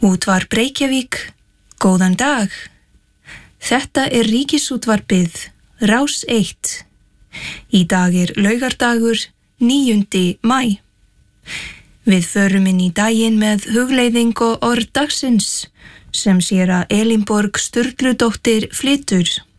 Útvarp Reykjavík, góðan dag. Þetta er Ríkisútvarpið, Rás 1. Í dag er laugardagur, 9. maí. Við förum inn í daginn með hugleiðing og orð dagsins sem séra Elínborg Sturludóttir flytur.